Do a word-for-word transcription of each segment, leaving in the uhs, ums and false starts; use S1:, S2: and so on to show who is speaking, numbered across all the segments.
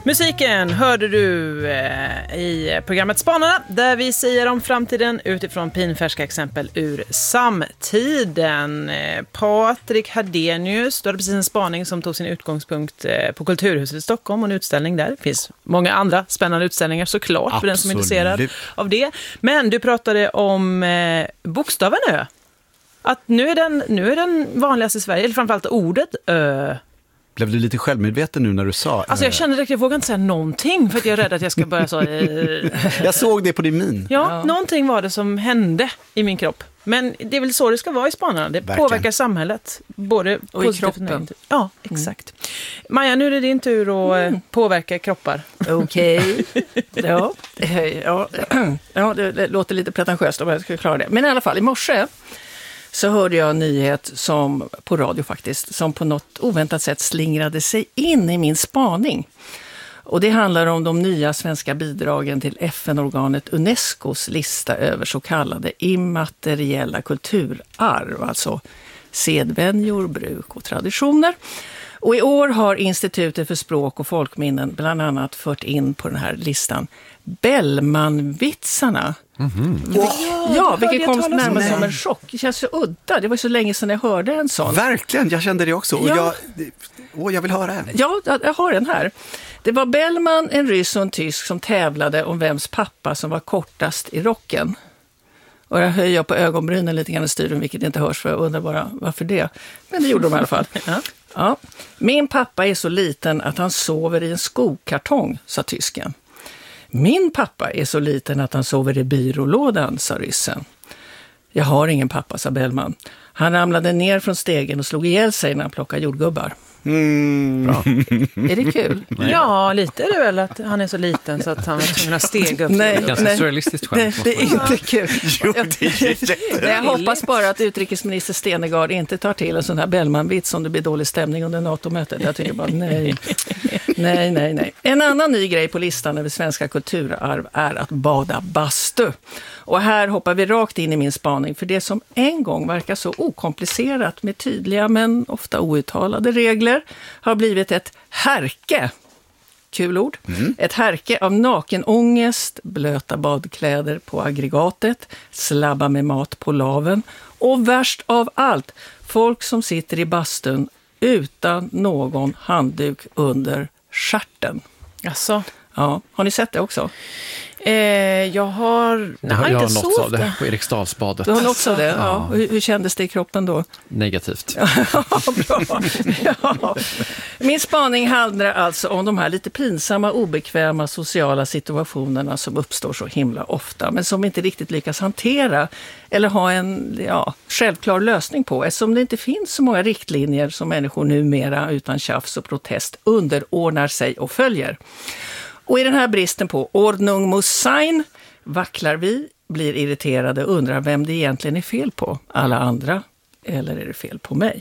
S1: Musiken hörde du eh, i programmet Spanarna, där vi säger om framtiden utifrån pinfärska exempel ur samtiden. Eh, Patrik Hadenius, du hade precis en spaning som tog sin utgångspunkt eh, på Kulturhuset i Stockholm och en utställning där. Det finns många andra spännande utställningar såklart. Absolut. För den som är intresserad av det. Men du pratade om eh, bokstaven Ö. Att nu är den, nu är den vanligast i Sverige, eller framförallt ordet Ö.
S2: Blev du lite självmedveten nu när du sa...
S1: Alltså jag kände att jag vågar inte säga någonting för att jag är rädd att jag ska börja så...
S2: jag såg det på din min.
S1: Ja, ja, någonting var det som hände i min kropp. Men det är väl så det ska vara i Spanarna. Det verkligen påverkar samhället. Både
S3: och i kroppen.
S1: Ja, exakt. Mm. Maja, nu är det din tur att mm. påverka kroppar.
S3: Okej. Okay. ja, ja, ja, det låter lite pretentiöst om jag ska klara det. Men i alla fall, i morse så hörde jag en nyhet som, på radio faktiskt, som på något oväntat sätt slingrade sig in i min spaning. Och det handlar om de nya svenska bidragen till F N-organet Unescos lista över så kallade immateriella kulturarv, alltså sedvänjor, bruk och traditioner. Och i år har Institutet för språk och folkminnen bland annat fört in på den här listan Bellmanvitsarna. Mm-hmm.
S2: Oh,
S3: ja, vilket kom närmast som en chock. Det känns så udda. Det var så länge sedan jag hörde en sån.
S2: Verkligen, jag kände det också. Och ja. jag, oh, jag vill höra en.
S3: Ja, jag har en här. Det var Bellman, en ryss och en tysk som tävlade om vems pappa som var kortast i rocken. Och jag höjer på ögonbrynen lite grann i styren, vilket inte hörs, för jag undrar bara varför det. Men det gjorde de i alla fall. ja. Ja. Min pappa är så liten att han sover i en skokartong, sa tysken. Min pappa är så liten att han sover i byrålådan, sa ryssen. Jag har ingen pappa, sa Bellman. Han ramlade ner från stegen och slog ihjäl sig när han plockade jordgubbar.
S2: Mm.
S3: Bra. Är det kul?
S1: Nej. Ja, lite är det väl att han är så liten så att han var tvungen att steg upp.
S3: Nej,
S4: ganska
S3: nej,
S4: surrealistiskt skämt.
S3: Det, det är inte kul.
S2: Jo, det är
S3: jag hoppas bara att utrikesminister Stenegard inte tar till en sån här Bellman-vits om det blir dålig stämning under NATO-mötet. Jag tycker bara nej. Nej, nej, nej. En annan ny grej på listan över svenska kulturarv är att bada bastu. Och här hoppar vi rakt in i min spaning, för det som en gång verkar så okomplicerat med tydliga men ofta outtalade regler har blivit ett härke. Kul ord. Mm. Ett härke av nakenångest, blöta badkläder på aggregatet, slabba med mat på laven och värst av allt, folk som sitter i bastun utan någon handduk under stjärten.
S1: Jaså?
S3: Ja, har ni sett det också?
S1: Eh, jag har... Nej,
S4: jag
S1: inte
S4: har
S1: så
S4: något av
S1: ofta.
S4: det på Eriksdalsbadet.
S3: Du har något av det? Ja.
S4: Ja.
S3: Hur, hur kändes det i kroppen då?
S4: Negativt.
S3: Ja, bra. Ja. Min spaning handlar alltså om de här lite pinsamma, obekväma sociala situationerna som uppstår så himla ofta, men som inte riktigt lyckas hantera eller ha en ja, självklar lösning på, eftersom det inte finns så många riktlinjer som människor numera utan tjafs och protest underordnar sig och följer. Och i den här bristen på Ordnung muss sein vacklar vi, blir irriterade och undrar vem det egentligen är fel på. Alla andra, eller är det fel på mig?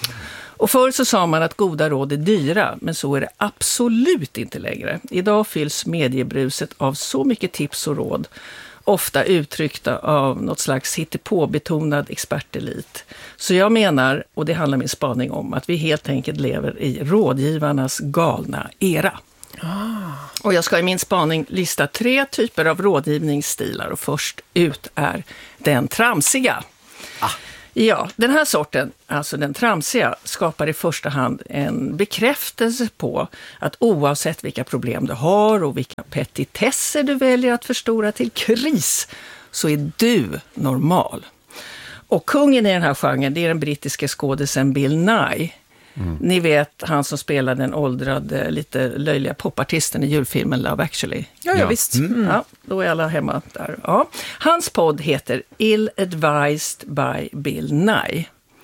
S3: Och förr så sa man att goda råd är dyra, men så är det absolut inte längre. Idag fylls mediebruset av så mycket tips och råd, ofta uttryckta av något slags hittepåbetonad expertelit. Så jag menar, och det handlar min spaning om, att vi helt enkelt lever i rådgivarnas galna era. Ah. Och jag ska i min spaning lista tre typer av rådgivningsstilar, och först ut är den tramsiga. Ah. Ja, den här sorten, alltså den tramsiga, skapar i första hand en bekräftelse på att oavsett vilka problem du har och vilka petitesser du väljer att förstora till kris, så är du normal. Och kungen i den här genren, det är den brittiske skådisen Bill Nye. Mm. Ni vet han som spelar den åldrade, lite löjliga popartisten i julfilmen Love Actually.
S1: Ja, ja visst.
S3: Mm. Ja, då är alla hemma där. Ja. Hans podd heter Ill Advised by Bill Nye.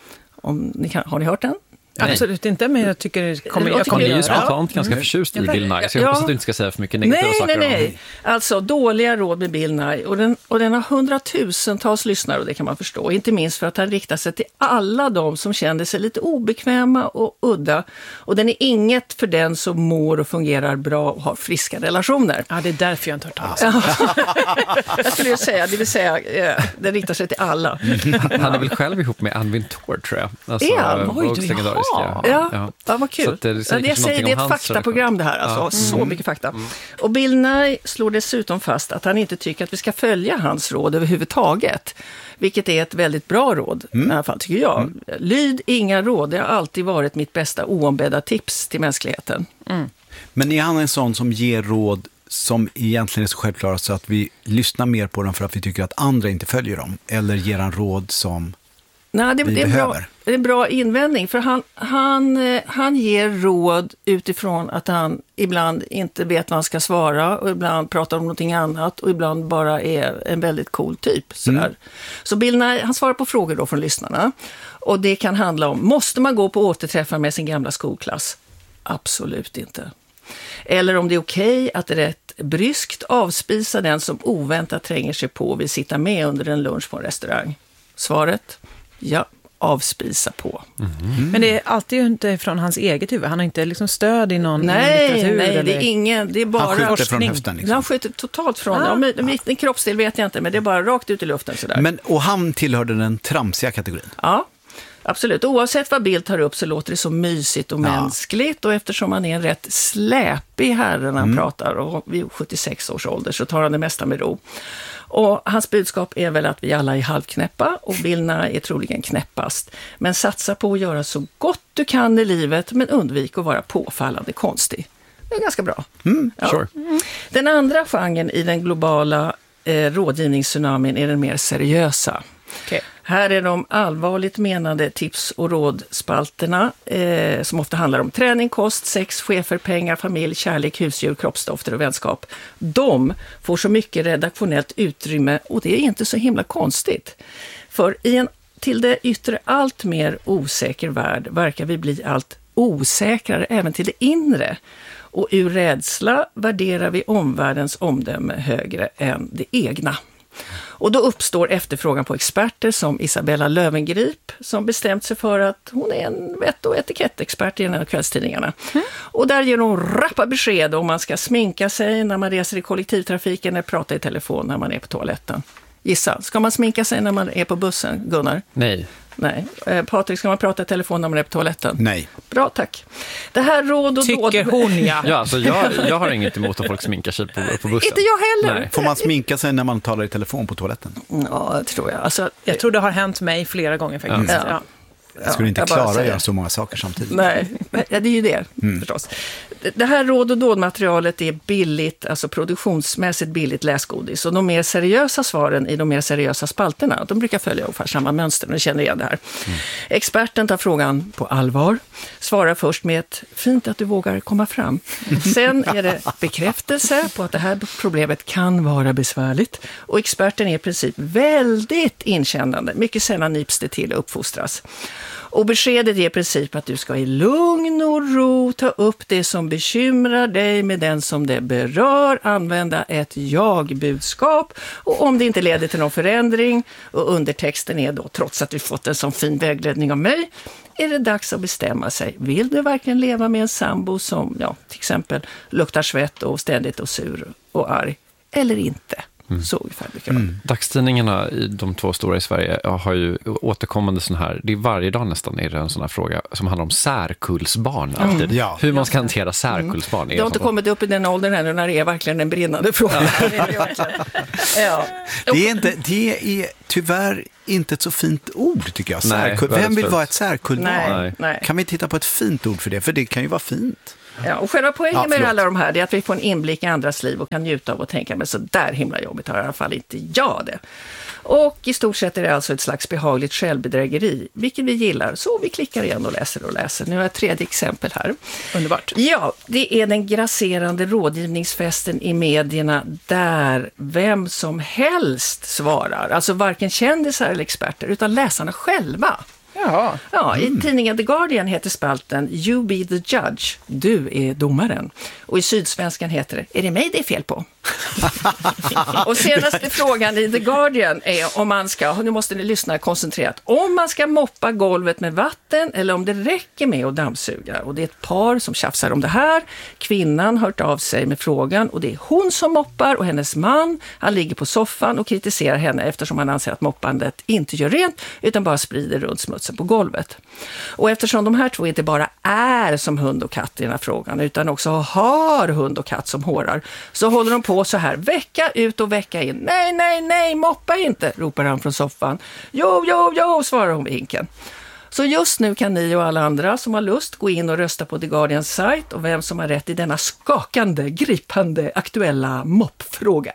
S3: Om ni kan, har ni hört den?
S1: Nej. Absolut inte, men jag tycker det kommer
S4: jag kommer ju spontant
S1: ja.
S4: ganska
S1: mm.
S4: förtjust i Bill Nye, så jag hoppas
S3: ja.
S4: att du inte ska säga för mycket negativa
S3: nej,
S4: saker
S3: nej, nej.
S4: om.
S3: Alltså dåliga råd med Bill Nye, och den, och den har hundratusentals lyssnare, och det kan man förstå. Inte minst för att han riktar sig till alla de som känner sig lite obekväma och udda, och den är inget för den som mår och fungerar bra och har friska relationer.
S1: Ja, det är därför jag inte hört talas om.
S3: Jag skulle ju säga, det vill säga, den riktar sig till alla.
S4: Han är väl själv ihop med Anvin Tor, tror jag. Alltså,
S3: är han?
S1: Oj, du, jaha.
S4: ska...
S3: Ja, ja. ja vad kul.
S4: Så det,
S3: det, det jag säger, det är ett faktaprogram det här. Alltså. Ja. Så mm. mycket fakta. Mm. Och Bill Nye slår dessutom fast att han inte tycker att vi ska följa hans råd överhuvudtaget. Vilket är ett väldigt bra råd, mm. i alla fall tycker jag. Mm. Lyd inga råd, det har alltid varit mitt bästa oombedda tips till mänskligheten.
S2: Mm. Men är han en sån som ger råd som egentligen är så självklara så att vi lyssnar mer på dem för att vi tycker att andra inte följer dem? Eller ger han råd som
S3: Nej, det,
S2: vi
S3: det är
S2: behöver?
S3: Bra, det är en bra invändning, för han, han, han ger råd utifrån att han ibland inte vet vad han ska svara och ibland pratar om någonting annat och ibland bara är en väldigt cool typ. Sådär. Mm. Så Bill Nye, han svarar på frågor då från lyssnarna och det kan handla om, måste man gå på återträffar med sin gamla skolklass? Absolut inte. Eller om det är okej att rätt bryskt avspisa den som oväntat tränger sig på och vill sitta med under en lunch på en restaurang. Svaret? Ja, avspisa på.
S1: Mm. Men det är alltid ju inte från hans eget huvud. Han har inte liksom stöd i någon
S3: nej,
S1: litteratur.
S3: Nej,
S1: eller?
S3: det är ingen, det är bara
S2: han skjuter
S3: forskning.
S2: Från höften, liksom.
S3: Han skjuter totalt från ah. det. Ja, vilken kroppsdel vet jag inte, men det är bara rakt ut i luften sådär.
S2: Men, och han tillhörde den tramsiga kategorin?
S3: Ja. Absolut. Oavsett vad Bill tar upp så låter det så mysigt och ja. mänskligt. Och eftersom han är en rätt släpig herre när han mm. pratar och vid sjuttiosex års ålder så tar han det mesta med ro. Och hans budskap är väl att vi alla är halvknäppa och Bill Nye är troligen knäppast. Men satsa på att göra så gott du kan i livet men undvik att vara påfallande konstig. Det är ganska bra.
S2: Mm,
S3: ja.
S2: sure.
S3: mm. Den andra genren i den globala eh, rådgivningstsunamin är den mer seriösa.
S1: Okay.
S3: Här är de allvarligt menade tips- och rådspalterna eh, som ofta handlar om träning, kost, sex, chefer, pengar, familj, kärlek, husdjur, kroppsdofter och vänskap. De får så mycket redaktionellt utrymme och det är inte så himla konstigt. För i en till det yttre allt mer osäker värld verkar vi bli allt osäkrare även till det inre. Och ur rädsla värderar vi omvärldens omdöme högre än det egna. Och då uppstår efterfrågan på experter som Isabella Löwengrip som bestämt sig för att hon är en vett- och etikettexpert i en av kvällstidningarna. Mm. Och där ger hon rappa besked om man ska sminka sig när man reser i kollektivtrafiken eller prata i telefon när man är på toaletten. Gissa, ska man sminka sig när man är på bussen, Gunnar?
S4: Nej.
S3: Nej. Eh, Patrik, ska man prata i telefon när man är på toaletten?
S2: Nej.
S3: Bra, tack. Det här råd och
S1: Tycker
S3: dåd...
S1: hon, ja.
S4: Ja, alltså jag, jag har inget emot att folk sminkar sig på, på bussen.
S3: Inte jag heller.
S4: Nej.
S2: Får man sminka sig när man talar i telefon på toaletten?
S3: Ja, det tror jag. Alltså,
S1: jag tror det har hänt mig flera gånger faktiskt.
S2: Mm.
S1: Ja.
S2: Jag skulle inte
S3: jag
S2: klara att
S3: säger.
S2: göra så många saker samtidigt.
S3: Nej, ja, det är ju det mm. förstås. Det här råd- och dådmaterialet är billigt, alltså produktionsmässigt billigt läsgodis. Och de mer seriösa svaren i de mer seriösa spalterna, de brukar följa ungefär samma mönster. Ni känner igen det här. Mm. Experten tar frågan på allvar, svarar först med ett fint att du vågar komma fram. Sen är det bekräftelse på att det här problemet kan vara besvärligt. Och experten är i princip väldigt inkännande. Mycket sällan nyps det till och uppfostras. Och beskedet är i princip att du ska i lugn och ro ta upp det som bekymrar dig med den som det berör, använda ett jag-budskap och om det inte leder till någon förändring och undertexten är då, trots att du fått en sån fin vägledning av mig, är det dags att bestämma sig. Vill du verkligen leva med en sambo som ja, till exempel luktar svett och ständigt och sur och arg eller inte? Mm. Så ungefär brukar det vara.
S4: Mm. Dagstidningarna i de två stora i Sverige har ju återkommande sån här, det är varje dag nästan är det en sån här fråga som handlar om särkullsbarn. Mm.
S2: Ja.
S4: Hur man ska hantera särkullsbarn.
S3: Mm. Det har inte kommit upp i den åldern ännu när det är verkligen en brinnande fråga. Ja. det, är ja.
S2: det, är inte, det är tyvärr inte ett så fint ord tycker jag. Särkull.
S4: Nej,
S2: Vem vill
S4: fint.
S2: vara ett särkullbarn?
S3: Nej, nej.
S2: Kan vi titta på ett fint ord för det? För det kan ju vara fint.
S3: Ja, och själva poängen
S2: ja,
S3: med alla de här är att vi får en inblick i andras liv och kan njuta av att tänka, men så där himla jobbigt har i alla fall inte jag det. Och i stort sett är det alltså ett slags behagligt självbedrägeri, vilket vi gillar. Så vi klickar igen och läser och läser. Nu har jag ett tredje exempel här.
S1: Underbart.
S3: Ja, det är den grasserande rådgivningsfesten i medierna där vem som helst svarar. Alltså varken kändisar eller experter utan läsarna själva.
S1: Jaha.
S3: Ja, i tidningen The Guardian heter spalten You be the judge, du är domaren. Och i Sydsvenskan heter det, är det mig det är fel på? Och senaste frågan i The Guardian är om man ska, nu måste ni lyssna koncentrerat, om man ska moppa golvet med vatten eller om det räcker med att dammsuga. Och det är ett par som tjafsar om det här. Kvinnan har hört av sig med frågan och det är hon som moppar och hennes man, han ligger på soffan och kritiserar henne eftersom han anser att moppandet inte gör rent utan bara sprider runt smutsen på golvet. Och eftersom de här två inte bara är som hund och katt i den här frågan utan också har hund och katt som hårar, så håller de på så här vecka ut och vecka in. Nej, nej, nej, moppa inte, ropar han från soffan. Jo, jo, jo, svarar hon vid hinken. Så just nu kan ni och alla andra som har lust gå in och rösta på The Guardians sajt och vem som har rätt i denna skakande, gripande, aktuella moppfråga.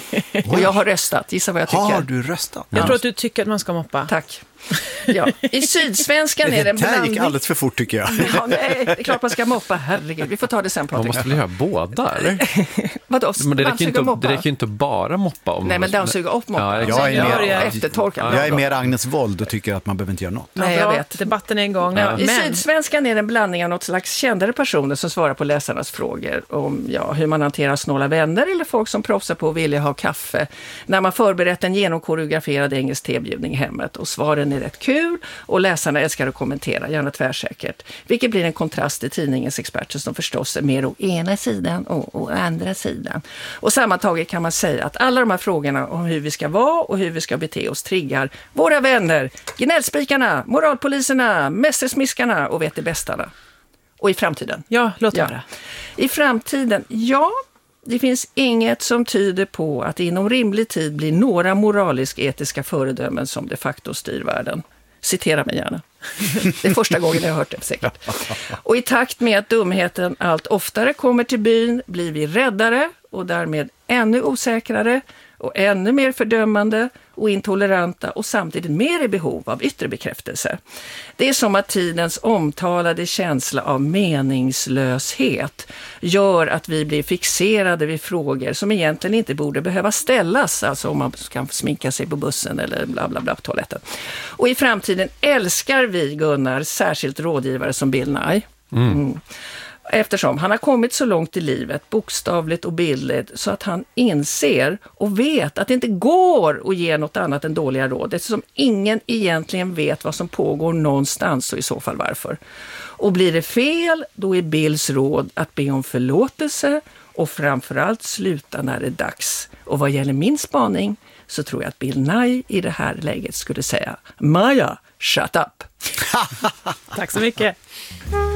S3: Och jag har röstat, gissa vad jag tycker.
S2: Har du röstat?
S1: Jag tror att du tycker att man ska moppa.
S3: Tack. Ja. I Sydsvenskan är det en
S2: Det här
S3: blandning.
S2: gick alldeles för fort tycker jag.
S3: Ja, nej, det är klart man ska moppa, herregud. Vi får ta det sen.
S4: Man måste väl göra båda, eller?
S3: Vadå?
S4: Men det räcker ju inte,
S3: moppa?
S4: det räcker inte bara moppa. Om
S3: Nej, men dammsuga upp moppa.
S4: Ja,
S2: Jag är mer,
S3: eftertorka.
S2: jag är mer Agnes Wold och tycker att man behöver inte göra något.
S3: Nej, jag vet.
S1: Debatten är igång.
S3: Ja. I
S1: Men
S3: Sydsvenskan är det en blandning av något slags kändare personer som svarar på läsarnas frågor om ja, hur man hanterar snåla vänner eller folk som proffsar på att vilja ha kaffe när man förberett en genomkoreograferad engelsk tebjudning i hemmet. Och svaren är rätt kul och läsarna älskar att kommentera, gärna tvärsäkert. Vilket blir en kontrast till tidningens experter som förstås är mer å ena sidan och å andra sidan. Och sammantaget kan man säga att alla de här frågorna om hur vi ska vara och hur vi ska bete oss triggar våra vänner, gnällspikarna, moralpoliserna, mästersmiskarna och vet det bästarna. Och i framtiden.
S1: ja, låt
S3: Ja.
S1: höra.
S3: I framtiden, ja, det finns inget som tyder på att det inom rimlig tid blir några moralisk-etiska föredömen som de facto styr världen. Citera mig gärna. Det är första gången jag har hört det säkert. Och i takt med att dumheten allt oftare kommer till byn blir vi räddare och därmed ännu osäkrare och ännu mer fördömande och intoleranta och samtidigt mer i behov av yttre bekräftelse. Det är som att tidens omtalade känsla av meningslöshet gör att vi blir fixerade vid frågor som egentligen inte borde behöva ställas, alltså om man kan sminka sig på bussen eller bla bla bla på toaletten. Och i framtiden älskar vi, Gunnar, särskilt rådgivare som Bill Nye. Mm. Mm. Eftersom han har kommit så långt i livet, bokstavligt och bildligt, så att han inser och vet att det inte går att ge något annat än dåliga råd, eftersom ingen egentligen vet vad som pågår någonstans och i så fall varför. Och blir det fel, då är Bills råd att be om förlåtelse och framförallt sluta när det är dags. Och vad gäller min spaning så tror jag att Bill Nye i det här läget skulle säga Maja, shut up!
S1: Tack så mycket.